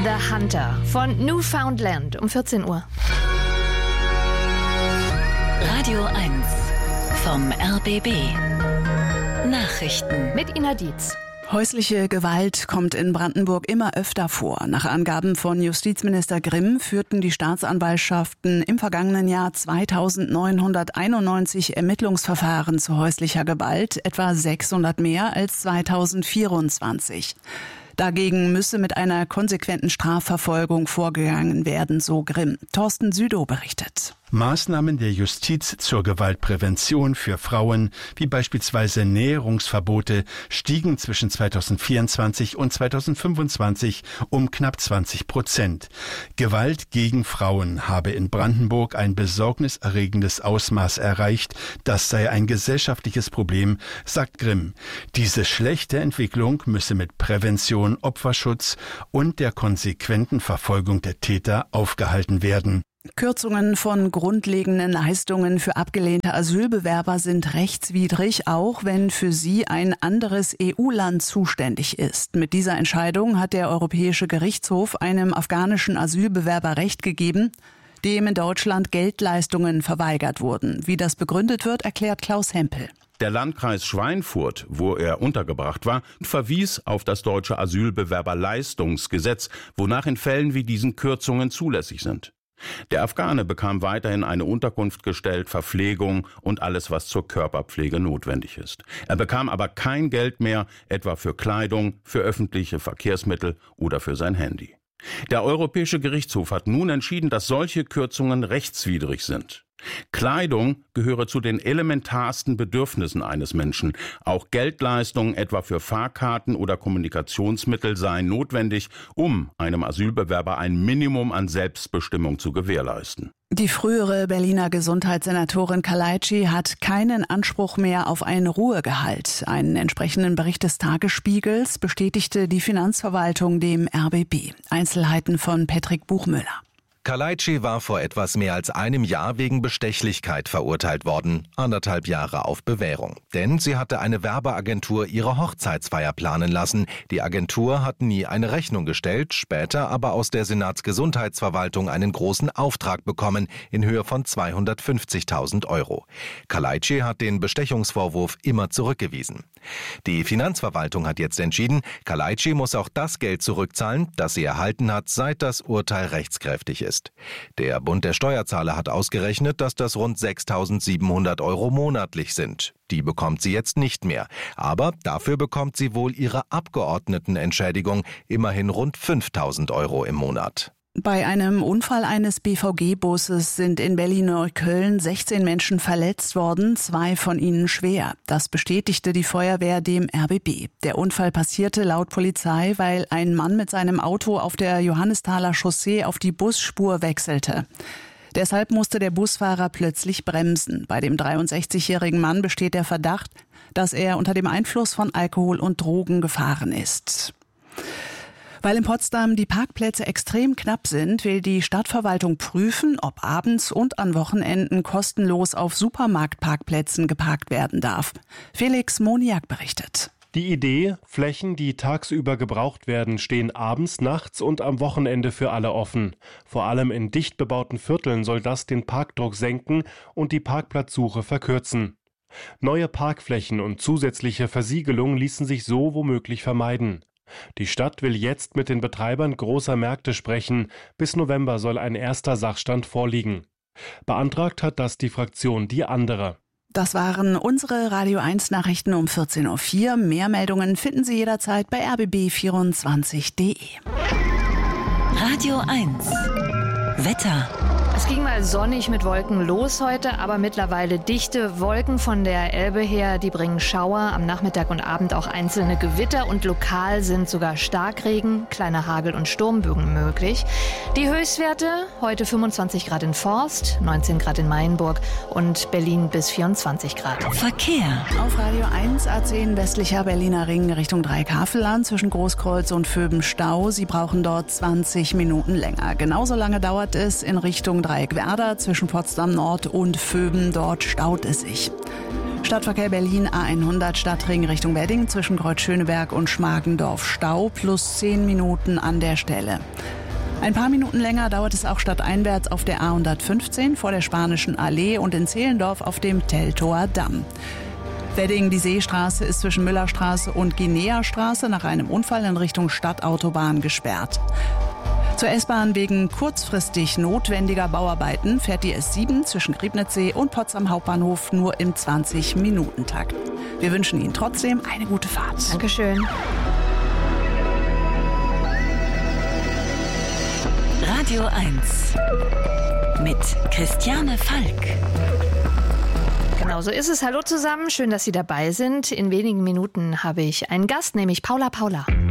The Hunter von Newfoundland um 14 Uhr. Radio 1 vom RBB. Nachrichten Mit Ina Dietz. Häusliche Gewalt kommt in Brandenburg immer öfter vor. Nach Angaben von Justizminister Grimm führten die Staatsanwaltschaften im vergangenen Jahr 2991 Ermittlungsverfahren zu häuslicher Gewalt, etwa 600 mehr als 2024. Dagegen müsse mit einer konsequenten Strafverfolgung vorgegangen werden, so Grimm. Thorsten Südow berichtet. Maßnahmen der Justiz zur Gewaltprävention für Frauen, wie beispielsweise Näherungsverbote, stiegen zwischen 2024 und 2025 um knapp 20%. Gewalt gegen Frauen habe in Brandenburg ein besorgniserregendes Ausmaß erreicht. Das sei ein gesellschaftliches Problem, sagt Grimm. Diese schlechte Entwicklung müsse mit Prävention, Opferschutz und der konsequenten Verfolgung der Täter aufgehalten werden. Kürzungen von grundlegenden Leistungen für abgelehnte Asylbewerber sind rechtswidrig, auch wenn für sie ein anderes EU-Land zuständig ist. Mit dieser Entscheidung hat der Europäische Gerichtshof einem afghanischen Asylbewerber Recht gegeben, dem in Deutschland Geldleistungen verweigert wurden. Wie das begründet wird, erklärt Klaus Hempel. Der Landkreis Schweinfurt, wo er untergebracht war, verwies auf das deutsche Asylbewerberleistungsgesetz, wonach in Fällen wie diesen Kürzungen zulässig sind. Der Afghane bekam weiterhin eine Unterkunft gestellt, Verpflegung und alles, was zur Körperpflege notwendig ist. Er bekam aber kein Geld mehr, etwa für Kleidung, für öffentliche Verkehrsmittel oder für sein Handy. Der Europäische Gerichtshof hat nun entschieden, dass solche Kürzungen rechtswidrig sind. Kleidung gehöre zu den elementarsten Bedürfnissen eines Menschen. Auch Geldleistungen, etwa für Fahrkarten oder Kommunikationsmittel, seien notwendig, um einem Asylbewerber ein Minimum an Selbstbestimmung zu gewährleisten. Die frühere Berliner Gesundheitssenatorin Kaleitschi hat keinen Anspruch mehr auf ein Ruhegehalt. Einen entsprechenden Bericht des Tagesspiegels bestätigte die Finanzverwaltung dem RBB. Einzelheiten von Patrick Buchmüller. Kaleitschi war vor etwas mehr als einem Jahr wegen Bestechlichkeit verurteilt worden, 1,5 Jahre auf Bewährung. Denn sie hatte eine Werbeagentur ihre Hochzeitsfeier planen lassen. Die Agentur hat nie eine Rechnung gestellt, später aber aus der Senatsgesundheitsverwaltung einen großen Auftrag bekommen in Höhe von 250.000 Euro. Kaleitschi hat den Bestechungsvorwurf immer zurückgewiesen. Die Finanzverwaltung hat jetzt entschieden, Kaleitschi muss auch das Geld zurückzahlen, das sie erhalten hat, seit das Urteil rechtskräftig ist. Der Bund der Steuerzahler hat ausgerechnet, dass das rund 6.700 Euro monatlich sind. Die bekommt sie jetzt nicht mehr. Aber dafür bekommt sie wohl ihre Abgeordnetenentschädigung, immerhin rund 5.000 Euro im Monat. Bei einem Unfall eines BVG-Busses sind in Berlin-Neukölln 16 Menschen verletzt worden, 2 von ihnen schwer. Das bestätigte die Feuerwehr dem RBB. Der Unfall passierte laut Polizei, weil ein Mann mit seinem Auto auf der Johannesthaler Chaussee auf die Busspur wechselte. Deshalb musste der Busfahrer plötzlich bremsen. Bei dem 63-jährigen Mann besteht der Verdacht, dass er unter dem Einfluss von Alkohol und Drogen gefahren ist. Weil in Potsdam die Parkplätze extrem knapp sind, will die Stadtverwaltung prüfen, ob abends und an Wochenenden kostenlos auf Supermarktparkplätzen geparkt werden darf. Felix Moniak berichtet. Die Idee, Flächen, die tagsüber gebraucht werden, stehen abends, nachts und am Wochenende für alle offen. Vor allem in dicht bebauten Vierteln soll das den Parkdruck senken und die Parkplatzsuche verkürzen. Neue Parkflächen und zusätzliche Versiegelung ließen sich so womöglich vermeiden. Die Stadt will jetzt mit den Betreibern großer Märkte sprechen. Bis November soll ein erster Sachstand vorliegen. Beantragt hat das die Fraktion Die Andere. Das waren unsere Radio 1 Nachrichten um 14.04 Uhr. Mehr Meldungen finden Sie jederzeit bei rbb24.de. Radio 1 Wetter. Es ging mal sonnig mit Wolken los heute, aber mittlerweile dichte Wolken von der Elbe her, die bringen Schauer, am Nachmittag und Abend auch einzelne Gewitter und lokal sind sogar Starkregen, kleiner Hagel und Sturmbögen möglich. Die Höchstwerte heute 25 Grad in Forst, 19 Grad in Mainburg und Berlin bis 24 Grad. Verkehr. Auf Radio 1 A10 westlicher Berliner Ring Richtung Dreieck-Havelland zwischen Großkreuz und Vöben Stau. Sie brauchen dort 20 Minuten länger. Genauso lange dauert es in Richtung Dreieck-Werder zwischen Potsdam Nord und Vöben. Dort staut es sich. Stadtverkehr Berlin A100 Stadtring Richtung Wedding zwischen Kreuz Schöneberg und Schmargendorf Stau plus 10 Minuten an der Stelle. Ein paar Minuten länger dauert es auch stadteinwärts auf der A115 vor der Spanischen Allee und in Zehlendorf auf dem Teltower Damm. Wedding, die Seestraße ist zwischen Müllerstraße und Guinea-Straße nach einem Unfall in Richtung Stadtautobahn gesperrt. Zur S-Bahn wegen kurzfristig notwendiger Bauarbeiten fährt die S7 zwischen Griebnitzsee und Potsdam Hauptbahnhof nur im 20-Minuten-Takt. Wir wünschen Ihnen trotzdem eine gute Fahrt. Dankeschön. Radio 1 mit Christiane Falk. Genau, so ist es. Hallo zusammen, schön, dass Sie dabei sind. In wenigen Minuten habe ich einen Gast, nämlich Paula.